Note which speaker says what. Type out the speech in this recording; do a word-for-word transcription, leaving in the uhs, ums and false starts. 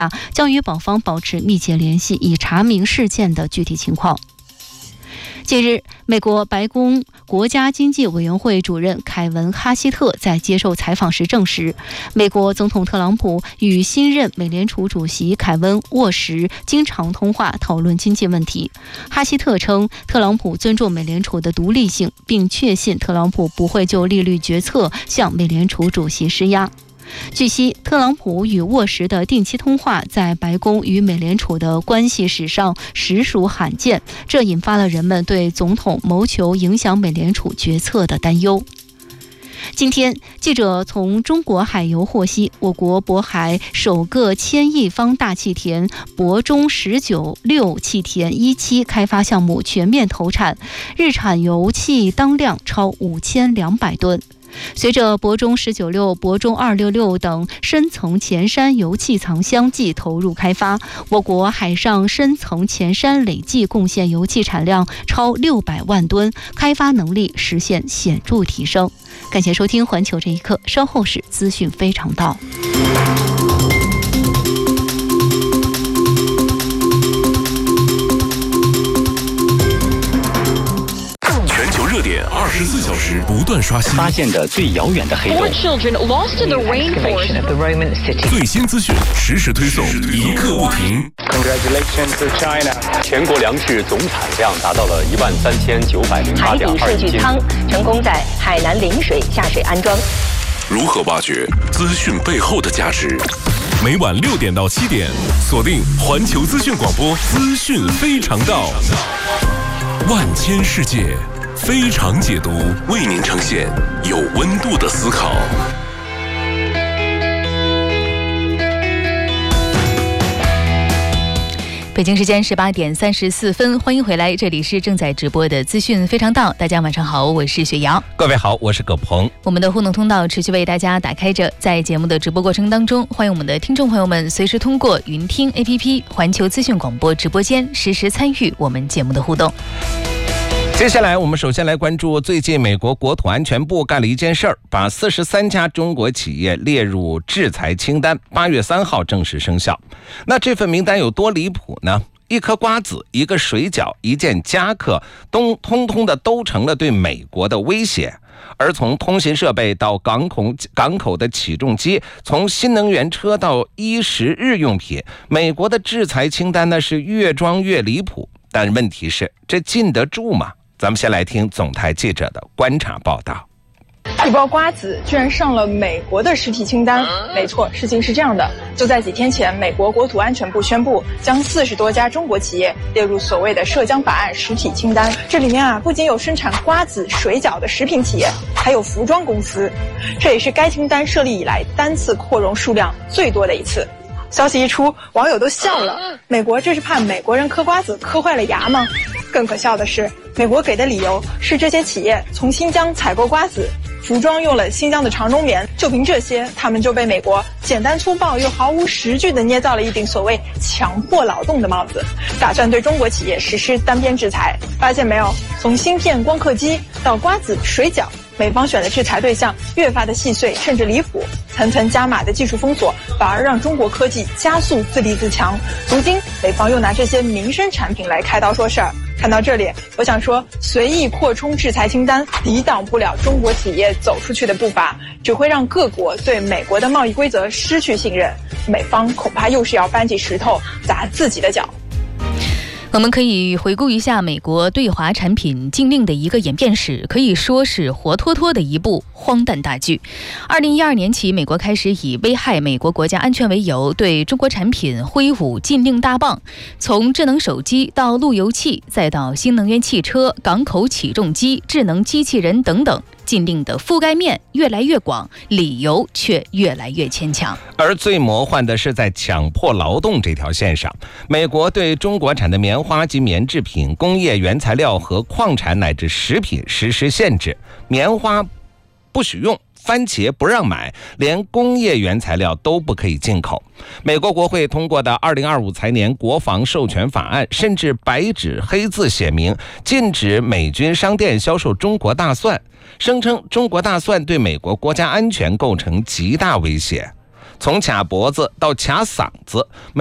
Speaker 1: 啊，将与保方保持密切联系，以查明事件的具体情况。近日，美国白宫国家经济委员会主任凯文·哈希特在接受采访时证实，美国总统特朗普与新任美联储主席凯文沃什经常通话讨论经济问题。哈希特称，特朗普尊重美联储的独立性，并确信特朗普不会就利率决策向美联储主席施压。据悉，特朗普与沃什的定期通话在白宫与美联储的关系史上实属罕见，这引发了人们对总统谋求影响美联储决策的担忧。今天，记者从中国海油获悉，我国渤海首个千亿方大气田渤中十九六气田一期开发项目全面投产，日产油气当量超五千两百吨。随着渤中十九六、渤中二六六等深层前山油气藏相继投入开发，我国海上深层前山累计贡献油气产量超六百万吨，开发能力实现显著提升。感谢收听环球这一刻，稍后是资讯非常道。
Speaker 2: 热点二十四小时不断刷新，
Speaker 3: 发现的最遥远的黑洞，
Speaker 2: 最新资讯实时推送，一刻不停。
Speaker 4: Congratulations to China！
Speaker 3: 全国粮食总产量达到了一万三千九百零八点二亿斤。
Speaker 5: 海底数据舱成功在海南陵水下水安装。
Speaker 2: 如何挖掘资讯背后的价值？每晚六点到七点，锁定环球资讯广播，资讯非常道，万千世界。非常解读，为您呈现有温度的思考。
Speaker 6: 北京时间十八点三十四分，欢迎回来，这里是正在直播的资讯非常道。大家晚上好，我是雪瑶。
Speaker 7: 各位好，我是葛鹏。
Speaker 6: 我们的互动通道持续为大家打开着，在节目的直播过程当中，欢迎我们的听众朋友们随时通过云听 A P P 环球资讯广播直播间实时参与我们节目的互动。
Speaker 7: 接下来我们首先来关注最近美国国土安全部干了一件事儿，把四十三家中国企业列入制裁清单，八月三号正式生效。那这份名单有多离谱呢？一颗瓜子，一个水饺，一件夹克，都通通的都成了对美国的威胁。而从通信设备到港口港口的起重机，从新能源车到衣食日用品，美国的制裁清单呢是越装越离谱。但问题是，这禁得住吗？咱们先来听总台记者的观察报道。
Speaker 8: 一包瓜子居然上了美国的实体清单。没错，事情是这样的，就在几天前，美国国土安全部宣布将四十多家中国企业列入所谓的涉疆法案实体清单。这里面啊，不仅有生产瓜子、水饺的食品企业，还有服装公司，这也是该清单设立以来单次扩容数量最多的一次。消息一出，网友都笑了，美国这是怕美国人嗑瓜子嗑坏了牙吗？更可笑的是，美国给的理由是这些企业从新疆采购瓜子，服装用了新疆的长绒棉，就凭这些，他们就被美国简单粗暴又毫无实据地捏造了一顶所谓强迫劳动的帽子，打算对中国企业实施单边制裁。发现没有，从芯片、光刻机到瓜子、水饺，美方选的制裁对象越发的细碎，甚至离谱。层层加码的技术封锁，反而让中国科技加速自立自强。如今，美方又拿这些民生产品来开刀说事儿。看到这里，我想说，随意扩充制裁清单，抵挡不了中国企业走出去的步伐，只会让各国对美国的贸易规则失去信任。美方恐怕又是要搬起石头砸自己的脚。
Speaker 6: 我们可以回顾一下美国对华产品禁令的一个演变史，可以说是活脱脱的一部荒诞大剧。二零一二年起，美国开始以危害美国国家安全为由，对中国产品挥舞禁令大棒，从智能手机到路由器，再到新能源汽车、港口起重机、智能机器人等等，禁令的覆盖面越来越广，理由却越来越牵强。
Speaker 7: 而最魔幻的是，在强迫劳动这条线上，美国对中国产的棉花及棉制品、工业原材料和矿产乃至食品实施限制，棉花不许用，番茄不让买，连工业原材料都不可以进口。美国国会通过的二零二五财年国防授权法案，甚至白纸黑字写明禁止美军商店销售中国大蒜，声称中国大蒜对美国国家安全构成极大威胁。 从卡脖子到卡嗓子。